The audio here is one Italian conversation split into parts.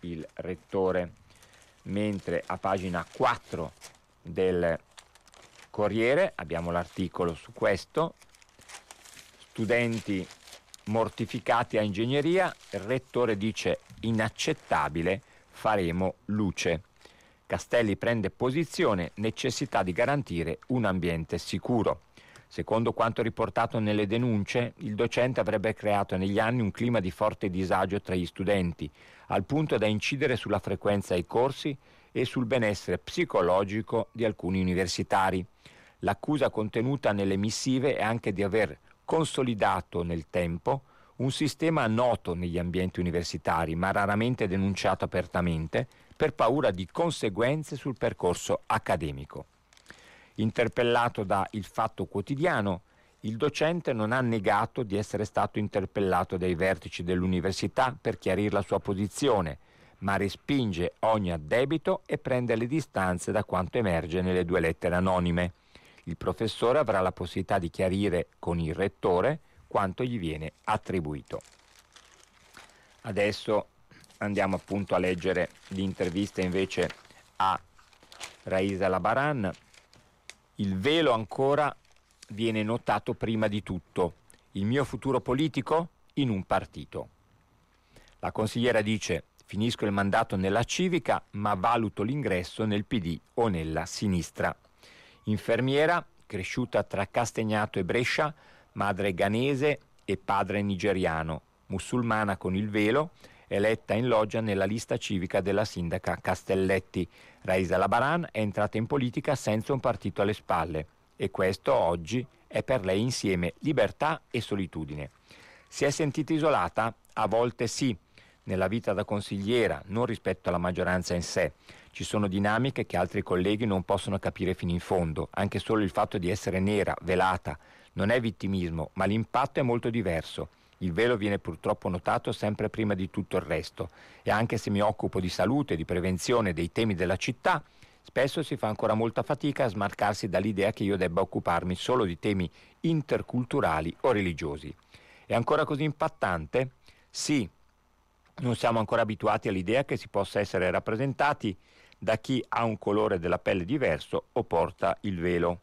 il rettore, mentre a pagina 4 del Corriere abbiamo l'articolo su questo: studenti mortificati a ingegneria, il rettore dice inaccettabile, faremo luce. Castelli prende posizione, necessità di garantire un ambiente sicuro. Secondo quanto riportato nelle denunce, il docente avrebbe creato negli anni un clima di forte disagio tra gli studenti, al punto da incidere sulla frequenza ai corsi e sul benessere psicologico di alcuni universitari. L'accusa contenuta nelle missive è anche di aver consolidato nel tempo un sistema noto negli ambienti universitari, ma raramente denunciato apertamente, per paura di conseguenze sul percorso accademico. Interpellato da Il Fatto Quotidiano, il docente non ha negato di essere stato interpellato dai vertici dell'università per chiarire la sua posizione, ma respinge ogni addebito e prende le distanze da quanto emerge nelle 2 lettere anonime. Il professore avrà la possibilità di chiarire con il rettore quanto gli viene attribuito. Adesso andiamo appunto a leggere l'intervista invece a Raisa Labaran. Il velo ancora viene notato prima di tutto. Il mio futuro politico in un partito. La consigliera dice: finisco il mandato nella civica, ma valuto l'ingresso nel PD o nella sinistra. Infermiera, cresciuta tra Castagnato e Brescia, madre ghanese e padre nigeriano, musulmana con il velo, eletta in loggia nella lista civica della sindaca Castelletti. Raisa Labaran è entrata in politica senza un partito alle spalle e questo oggi è per lei insieme libertà e solitudine. Si è sentita isolata? A volte sì, nella vita da consigliera, non rispetto alla maggioranza in sé. Ci sono dinamiche che altri colleghi non possono capire fino in fondo. Anche solo il fatto di essere nera, velata, non è vittimismo, ma l'impatto è molto diverso. Il velo viene purtroppo notato sempre prima di tutto il resto e anche se mi occupo di salute, di prevenzione, dei temi della città, spesso si fa ancora molta fatica a smarcarsi dall'idea che io debba occuparmi solo di temi interculturali o religiosi. È ancora così impattante? Sì, non siamo ancora abituati all'idea che si possa essere rappresentati da chi ha un colore della pelle diverso o porta il velo.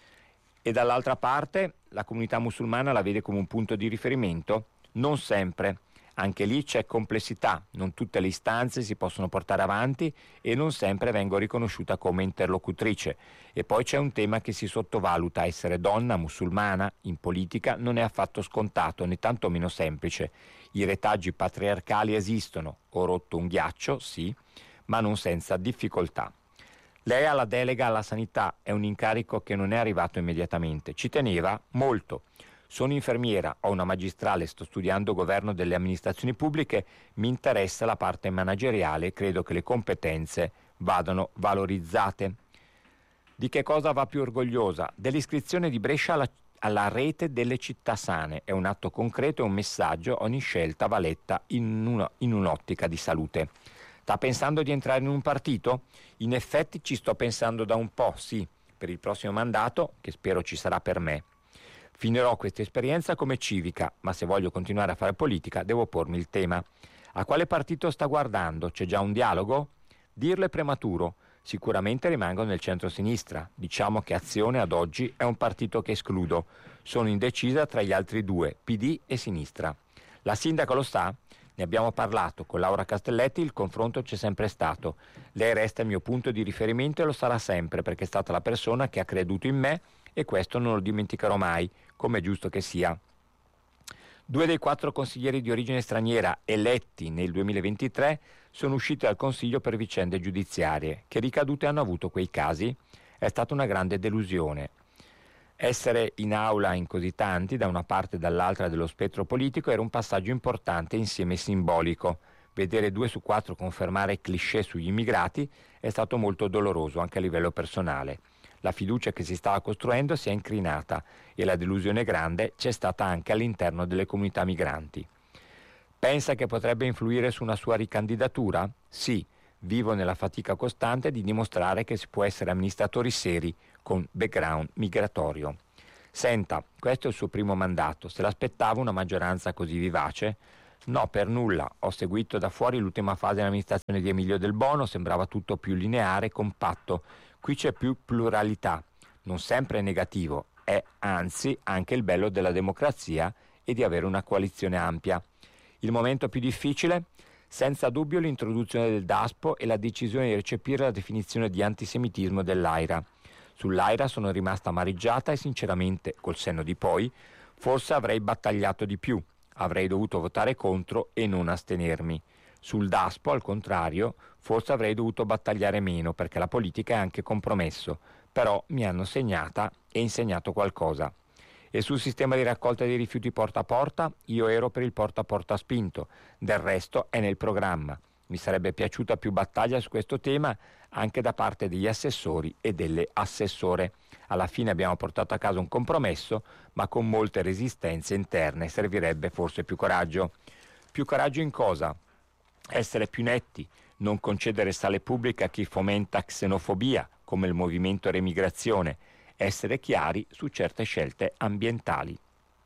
E dall'altra parte la comunità musulmana la vede come un punto di riferimento? Non sempre. Anche lì c'è complessità, non tutte le istanze si possono portare avanti e non sempre vengo riconosciuta come interlocutrice. E poi c'è un tema che si sottovaluta: essere donna musulmana in politica non è affatto scontato né tantomeno semplice. I retaggi patriarcali esistono, ho rotto un ghiaccio, sì, ma non senza difficoltà. Lei ha la delega alla sanità, è un incarico che non è arrivato immediatamente, ci teneva molto. Sono infermiera, ho una magistrale, sto studiando governo delle amministrazioni pubbliche, mi interessa la parte manageriale e credo che le competenze vadano valorizzate. Di che cosa va più orgogliosa? Dell'iscrizione di Brescia alla rete delle città sane. È un atto concreto e un messaggio, ogni scelta va letta in un'ottica di salute. Sta pensando di entrare in un partito? In effetti ci sto pensando da un po', sì, per il prossimo mandato, che spero ci sarà per me. Finirò questa esperienza come civica, ma se voglio continuare a fare politica devo pormi il tema. A quale partito sta guardando? C'è già un dialogo? Dirlo è prematuro. Sicuramente rimango nel centro-sinistra. Diciamo che Azione ad oggi è un partito che escludo. Sono indecisa tra gli altri 2, PD e sinistra. La sindaca lo sa? Ne abbiamo parlato con Laura Castelletti, il confronto c'è sempre stato. Lei resta il mio punto di riferimento e lo sarà sempre perché è stata la persona che ha creduto in me e questo non lo dimenticherò mai, come è giusto che sia. 2 dei 4 consiglieri di origine straniera eletti nel 2023 sono usciti dal Consiglio per vicende giudiziarie. Che ricadute hanno avuto quei casi? È stata una grande delusione. Essere in aula in così tanti, da una parte e dall'altra dello spettro politico, era un passaggio importante e insieme simbolico. Vedere 2 su 4 confermare cliché sugli immigrati è stato molto doloroso anche a livello personale. La fiducia che si stava costruendo si è incrinata e la delusione grande c'è stata anche all'interno delle comunità migranti. Pensa che potrebbe influire su una sua ricandidatura? Sì, vivo nella fatica costante di dimostrare che si può essere amministratori seri con background migratorio. Senta, questo è il suo primo mandato, se l'aspettava una maggioranza così vivace? No, per nulla. Ho seguito da fuori l'ultima fase dell'amministrazione di Emilio Del Bono, sembrava tutto più lineare e compatto. Qui c'è più pluralità, non sempre è negativo, è anzi anche il bello della democrazia e di avere una coalizione ampia. Il momento più difficile? Senza dubbio l'introduzione del DASPO e la decisione di recepire la definizione di antisemitismo dell'AIRA. Sull'AIRA sono rimasta amareggiata e sinceramente, col senno di poi, forse avrei battagliato di più. Avrei dovuto votare contro e non astenermi. Sul DASPO, al contrario, forse avrei dovuto battagliare meno perché la politica è anche compromesso, però mi hanno segnata e insegnato qualcosa. E sul sistema di raccolta dei rifiuti porta a porta, io ero per il porta a porta spinto, del resto è nel programma. Mi sarebbe piaciuta più battaglia su questo tema anche da parte degli assessori e delle assessore. Alla fine abbiamo portato a casa un compromesso, ma con molte resistenze interne. Servirebbe forse più coraggio. Più coraggio in cosa? Essere più netti, non concedere sale pubbliche a chi fomenta xenofobia, come il movimento Remigrazione, essere chiari su certe scelte ambientali.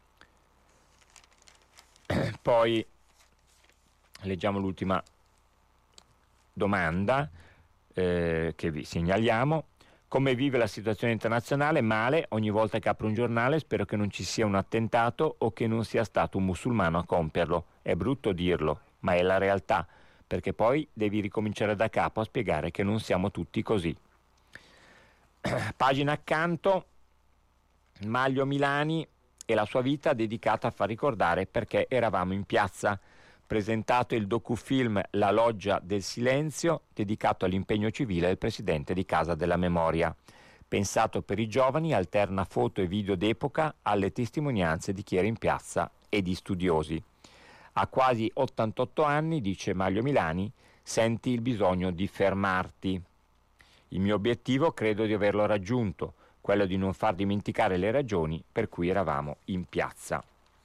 Poi leggiamo l'ultima domanda che vi segnaliamo. Come vive la situazione internazionale? Male, ogni volta che apro un giornale spero che non ci sia un attentato o che non sia stato un musulmano a compierlo. È brutto dirlo, ma è la realtà, perché poi devi ricominciare da capo a spiegare che non siamo tutti così. Pagina accanto, Maglio Milani e la sua vita dedicata a far ricordare perché eravamo in piazza. Presentato il docufilm La loggia del silenzio, dedicato all'impegno civile del presidente di Casa della Memoria. Pensato per i giovani, alterna foto e video d'epoca alle testimonianze di chi era in piazza e di studiosi. A quasi 88 anni, dice Maglio Milani, senti il bisogno di fermarti. Il mio obiettivo credo di averlo raggiunto, quello di non far dimenticare le ragioni per cui eravamo in piazza.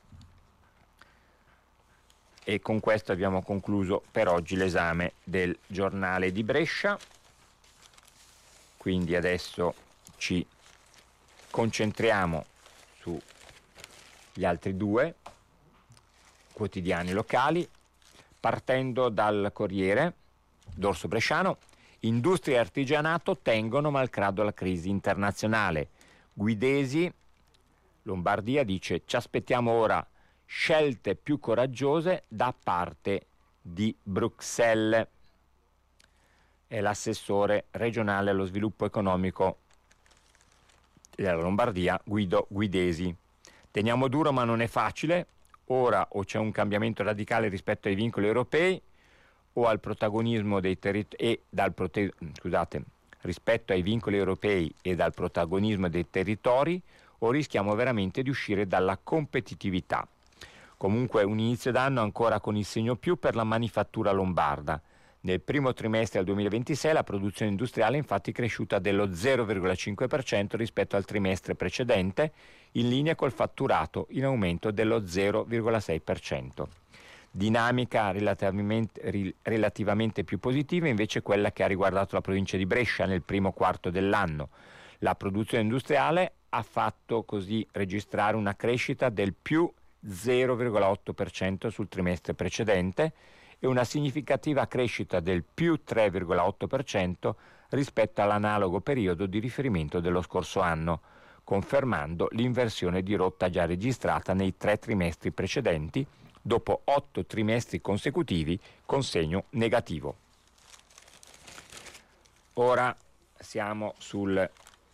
E con questo abbiamo concluso per oggi l'esame del giornale di Brescia. Quindi adesso ci concentriamo sugli altri due quotidiani locali, partendo dal Corriere d'Orso Bresciano. Industria e artigianato tengono malgrado la crisi internazionale. Guidesi, Lombardia, dice: ci aspettiamo ora scelte più coraggiose da parte di Bruxelles. È l'assessore regionale allo sviluppo economico della Lombardia, Guido Guidesi. Teniamo duro ma non è facile. Ora o c'è un cambiamento radicale rispetto ai vincoli europei o al protagonismo dei rispetto ai vincoli europei e dal protagonismo dei territori, o rischiamo veramente di uscire dalla competitività. Comunque un inizio d'anno ancora con il segno più per la manifattura lombarda. Nel primo trimestre del 2026 la produzione industriale è infatti cresciuta dello 0,5% rispetto al trimestre precedente, in linea col fatturato in aumento dello 0,6%. Dinamica relativamente più positiva invece quella che ha riguardato la provincia di Brescia nel primo quarto dell'anno. La produzione industriale ha fatto così registrare una crescita del più 0,8% sul trimestre precedente e una significativa crescita del più 3,8% rispetto all'analogo periodo di riferimento dello scorso anno, confermando l'inversione di rotta già registrata nei 3 trimestri precedenti, dopo 8 trimestri consecutivi con segno negativo. Ora siamo sul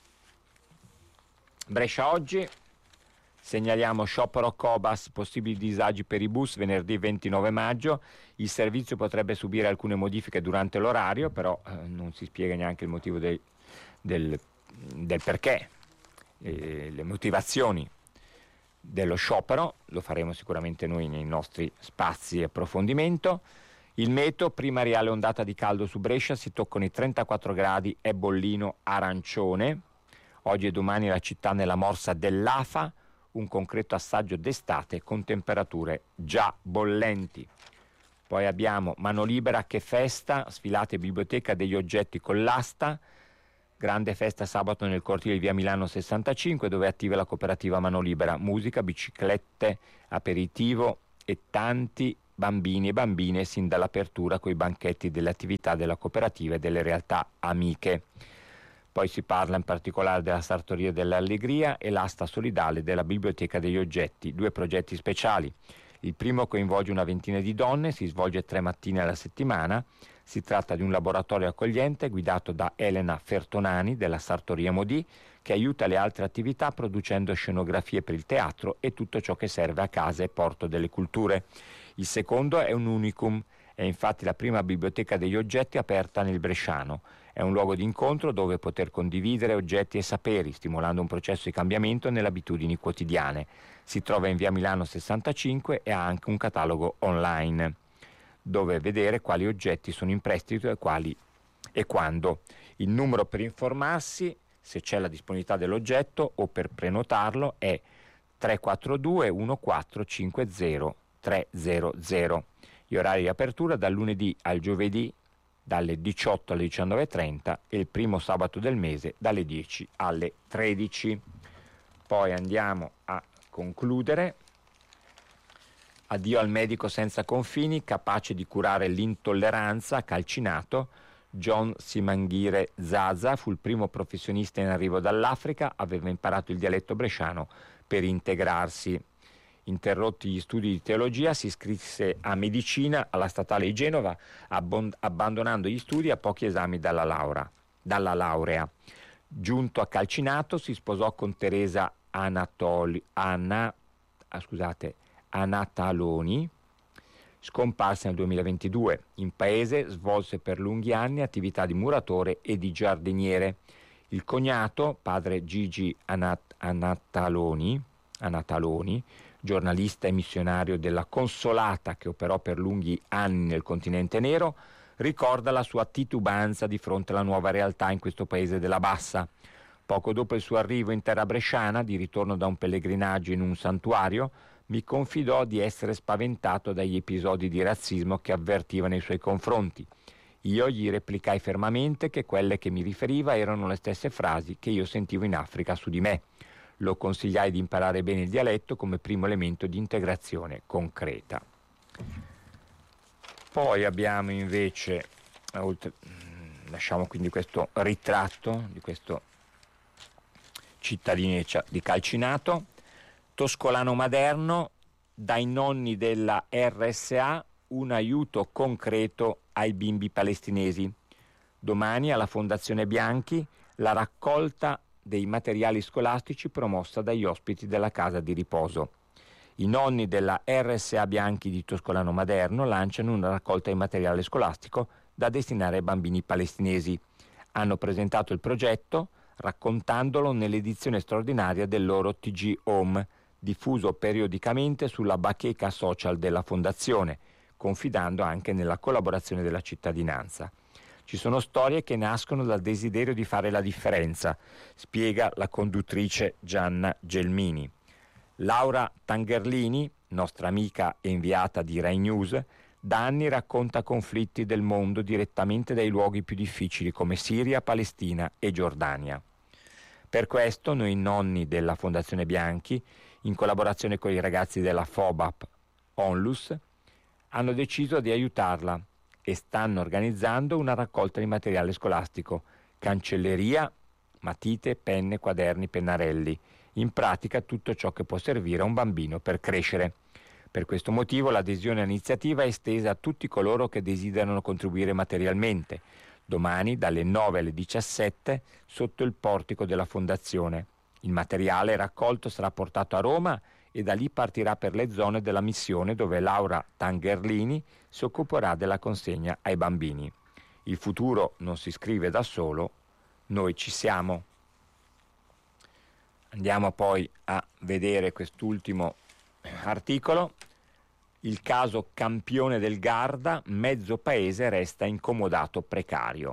Brescia Oggi. Segnaliamo sciopero Cobas, possibili disagi per i bus venerdì 29 maggio. Il servizio potrebbe subire alcune modifiche durante l'orario, però non si spiega neanche il motivo del perché, le motivazioni dello sciopero. Lo faremo sicuramente noi nei nostri spazi di approfondimento. Il meteo, prima reale ondata di caldo su Brescia, si toccano i 34 gradi, è bollino arancione. Oggi e domani la città nella morsa dell'afa, un concreto assaggio d'estate con temperature già bollenti. Poi abbiamo Mano Libera, che festa, sfilate e biblioteca degli oggetti con l'asta, grande festa sabato nel cortile di via Milano 65 dove è attiva la cooperativa Mano Libera, musica, biciclette, aperitivo e tanti bambini e bambine sin dall'apertura coi banchetti delle attività della cooperativa e delle realtà amiche. Poi si parla in particolare della Sartoria dell'Allegria e l'asta solidale della Biblioteca degli Oggetti, 2 progetti speciali. Il primo coinvolge una ventina di donne, si svolge 3 mattine alla settimana. Si tratta di un laboratorio accogliente guidato da Elena Fertonani della Sartoria Modì, che aiuta le altre attività producendo scenografie per il teatro e tutto ciò che serve a casa e porto delle culture. Il secondo è un unicum, è infatti la prima biblioteca degli oggetti aperta nel Bresciano. È un luogo di incontro dove poter condividere oggetti e saperi, stimolando un processo di cambiamento nelle abitudini quotidiane. Si trova in via Milano 65 e ha anche un catalogo online, dove vedere quali oggetti sono in prestito e quali e quando. Il numero per informarsi, se c'è la disponibilità dell'oggetto o per prenotarlo, è 342 1450 300. Gli orari di apertura dal lunedì al giovedì dalle 18 alle 19.30 e il primo sabato del mese dalle 10 alle 13. Poi andiamo a concludere. Addio al medico senza confini, capace di curare l'intolleranza, Calcinato. John Simanghire Zaza fu il primo professionista in arrivo dall'Africa, aveva imparato il dialetto bresciano per integrarsi. Interrotti gli studi di teologia, si iscrisse a medicina alla Statale di Genova, abbandonando gli studi a pochi esami dalla laurea. Giunto a Calcinato, si sposò con Teresa Anataloni, scomparsa nel 2022. In paese svolse per lunghi anni attività di muratore e di giardiniere. Il cognato, padre Gigi Anataloni, giornalista e missionario della Consolata che operò per lunghi anni nel continente nero, ricorda la sua titubanza di fronte alla nuova realtà in questo paese della Bassa. Poco dopo il suo arrivo in terra bresciana, di ritorno da un pellegrinaggio in un santuario, mi confidò di essere spaventato dagli episodi di razzismo che avvertiva nei suoi confronti. Io gli replicai fermamente che quelle che mi riferiva erano le stesse frasi che io sentivo in Africa su di me. Lo consigliai di imparare bene il dialetto come primo elemento di integrazione concreta. Poi abbiamo invece, lasciamo quindi questo ritratto di questo cittadino di Calcinato. Toscolano Maderno, dai nonni della RSA un aiuto concreto ai bimbi palestinesi. Domani alla Fondazione Bianchi la raccolta dei materiali scolastici promossa dagli ospiti della casa di riposo. I nonni della RSA Bianchi di Toscolano Maderno lanciano una raccolta di materiale scolastico da destinare ai bambini palestinesi. Hanno presentato il progetto raccontandolo nell'edizione straordinaria del loro TG Home, diffuso periodicamente sulla bacheca social della Fondazione, confidando anche nella collaborazione della cittadinanza. Ci sono storie che nascono dal desiderio di fare la differenza, spiega la conduttrice Gianna Gelmini. Laura Tangerlini, nostra amica e inviata di Rai News, da anni racconta conflitti del mondo direttamente dai luoghi più difficili come Siria, Palestina e Giordania. Per questo noi nonni della Fondazione Bianchi, in collaborazione con i ragazzi della FOBAP Onlus, hanno deciso di aiutarla e stanno organizzando una raccolta di materiale scolastico, cancelleria, matite, penne, quaderni, pennarelli, in pratica tutto ciò che può servire a un bambino per crescere. Per questo motivo l'adesione all'iniziativa è estesa a tutti coloro che desiderano contribuire materialmente, domani dalle 9 alle 17 sotto il portico della Fondazione. Il materiale raccolto sarà portato a Roma e da lì partirà per le zone della missione dove Laura Tangerlini si occuperà della consegna ai bambini. Il futuro non si scrive da solo, noi ci siamo. Andiamo poi a vedere quest'ultimo articolo. Il caso campione del Garda, mezzo paese resta incomodato precario.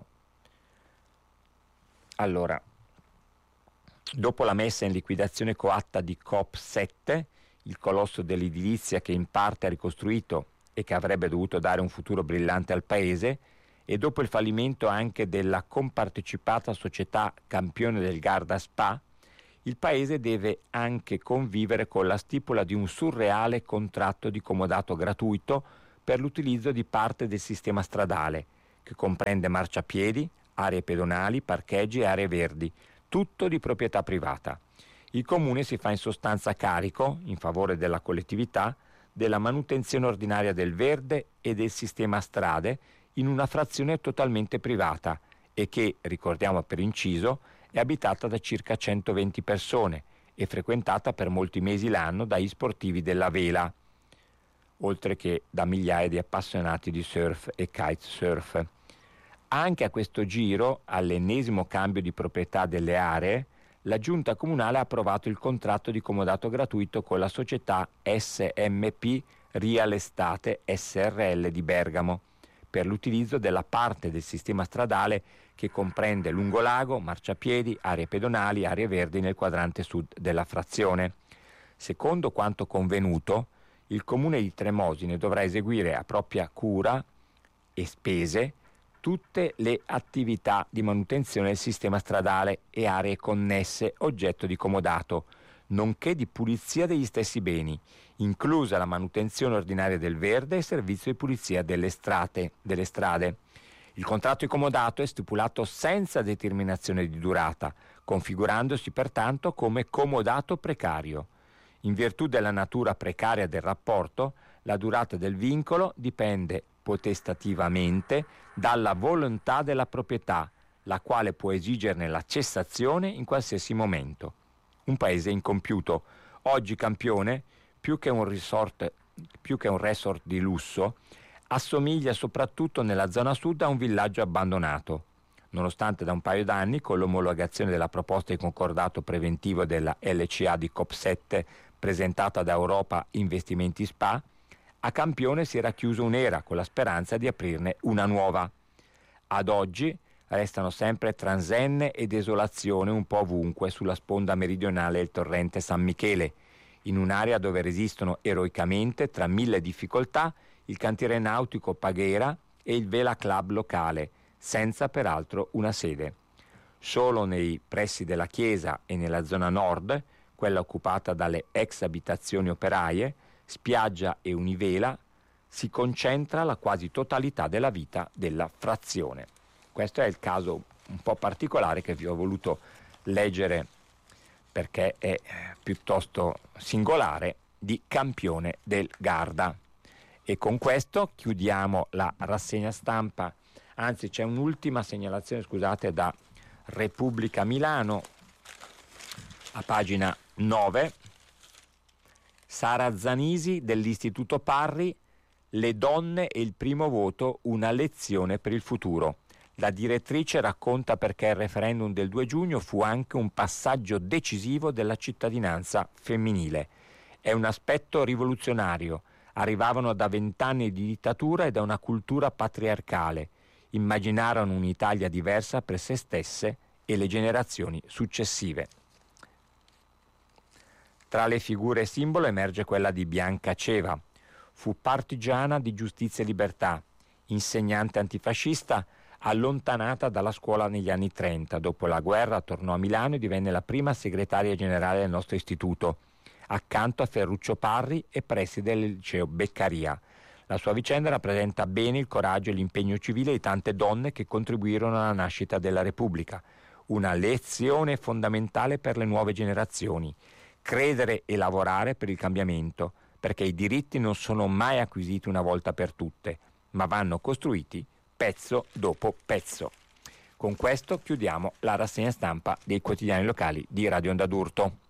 Allora, dopo la messa in liquidazione coatta di Coop7, il colosso dell'edilizia che in parte ha ricostruito e che avrebbe dovuto dare un futuro brillante al paese, e dopo il fallimento anche della compartecipata società campione del Garda SPA, il paese deve anche convivere con la stipula di un surreale contratto di comodato gratuito per l'utilizzo di parte del sistema stradale, che comprende marciapiedi, aree pedonali, parcheggi e aree verdi, tutto di proprietà privata. Il Comune si fa in sostanza carico, in favore della collettività, della manutenzione ordinaria del verde e del sistema strade in una frazione totalmente privata e che, ricordiamo per inciso, è abitata da circa 120 persone e frequentata per molti mesi l'anno dagli sportivi della vela, oltre che da migliaia di appassionati di surf e kitesurf. Anche a questo giro, all'ennesimo cambio di proprietà delle aree, la Giunta Comunale ha approvato il contratto di comodato gratuito con la società SMP Real Estate SRL di Bergamo per l'utilizzo della parte del sistema stradale che comprende lungolago, marciapiedi, aree pedonali, aree verdi nel quadrante sud della frazione. Secondo quanto convenuto, il Comune di Tremosine dovrà eseguire a propria cura e spese tutte le attività di manutenzione del sistema stradale e aree connesse oggetto di comodato, nonché di pulizia degli stessi beni, inclusa la manutenzione ordinaria del verde e il servizio di pulizia delle strade. Il contratto di comodato è stipulato senza determinazione di durata, configurandosi pertanto come comodato precario. In virtù della natura precaria del rapporto, la durata del vincolo dipende potestativamente dalla volontà della proprietà, la quale può esigerne la cessazione in qualsiasi momento. Un paese incompiuto, oggi campione, più che un resort di lusso, assomiglia soprattutto nella zona sud a un villaggio abbandonato. Nonostante da un paio d'anni, con l'omologazione della proposta di concordato preventivo della LCA di COP7 presentata da Europa Investimenti SPA, a Campione si era chiusa un'era con la speranza di aprirne una nuova. Ad oggi restano sempre transenne e desolazione un po' ovunque sulla sponda meridionale del torrente San Michele, in un'area dove resistono eroicamente, tra mille difficoltà, il cantiere nautico Paghera e il Vela Club locale, senza peraltro una sede. Solo nei pressi della chiesa e nella zona nord, quella occupata dalle ex abitazioni operaie, spiaggia e univela, si concentra la quasi totalità della vita della frazione. Questo è il caso un po' particolare che vi ho voluto leggere perché è piuttosto singolare, di Campione del Garda. E con questo chiudiamo la rassegna stampa, anzi c'è un'ultima segnalazione, scusate, da Repubblica Milano, a pagina 9, Sara Zanisi dell'Istituto Parri, le donne e il primo voto, una lezione per il futuro. La direttrice racconta perché il referendum del 2 giugno fu anche un passaggio decisivo della cittadinanza femminile. È un aspetto rivoluzionario. Arrivavano da 20 anni di dittatura e da una cultura patriarcale. Immaginarono un'Italia diversa per se stesse e le generazioni successive. Tra le figure simbolo emerge quella di Bianca Ceva. Fu partigiana di Giustizia e Libertà, insegnante antifascista, allontanata dalla scuola negli anni 30. Dopo la guerra tornò a Milano e divenne la prima segretaria generale del nostro istituto, accanto a Ferruccio Parri e preside del liceo Beccaria. La sua vicenda rappresenta bene il coraggio e l'impegno civile di tante donne che contribuirono alla nascita della Repubblica. Una lezione fondamentale per le nuove generazioni. Credere e lavorare per il cambiamento, perché i diritti non sono mai acquisiti una volta per tutte, ma vanno costruiti pezzo dopo pezzo. Con questo chiudiamo la rassegna stampa dei quotidiani locali di Radio Onda d'Urto.